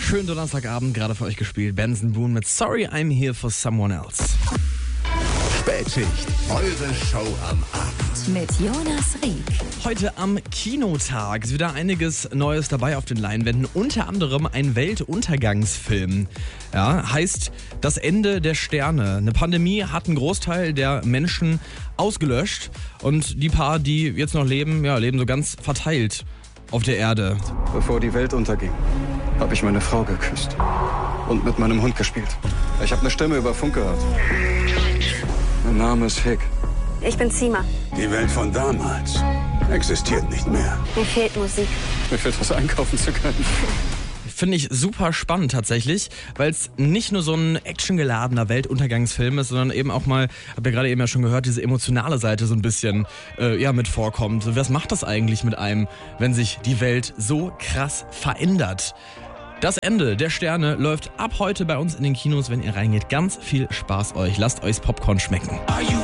Schönen Donnerstagabend, gerade für euch gespielt. Benson Boone mit Sorry I'm Here for Someone Else. Spätschicht, eure Show am Abend. Mit Jonas Rieck. Heute am Kinotag ist wieder einiges Neues dabei auf den Leinwänden. Unter anderem ein Weltuntergangsfilm. Ja, heißt Das Ende der Sterne. Eine Pandemie hat einen Großteil der Menschen ausgelöscht. Und die paar, die jetzt noch leben, leben so ganz verteilt auf der Erde. Bevor die Welt unterging, habe ich meine Frau geküsst und mit meinem Hund gespielt. Ich habe eine Stimme über Funk gehört. Mein Name ist Hick. Ich bin Zima. Die Welt von damals existiert nicht mehr. Mir fehlt Musik. Mir fehlt was einkaufen zu können. Finde ich super spannend tatsächlich, weil es nicht nur so ein actiongeladener Weltuntergangsfilm ist, sondern eben auch mal, habt ihr gerade eben ja schon gehört, diese emotionale Seite so ein bisschen mit vorkommt. So, was macht das eigentlich mit einem, wenn sich die Welt so krass verändert? Das Ende der Sterne läuft ab heute bei uns in den Kinos, wenn ihr reingeht. Ganz viel Spaß euch. Lasst euch Popcorn schmecken.